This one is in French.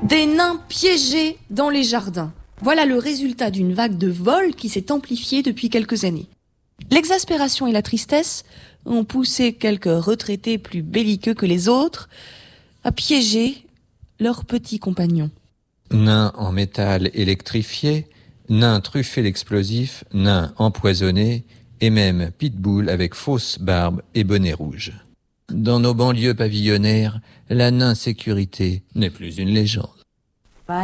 Des nains piégés dans les jardins. Voilà le résultat d'une vague de vols qui s'est amplifiée depuis quelques années. L'exaspération et la tristesse ont poussé quelques retraités plus belliqueux que les autres à piéger leurs petits compagnons. Nains en métal électrifié, nains truffés d'explosifs, nains empoisonnés et même pitbull avec fausse barbe et bonnet rouge. Dans nos banlieues pavillonnaires, la nain sécurité n'est plus une légende.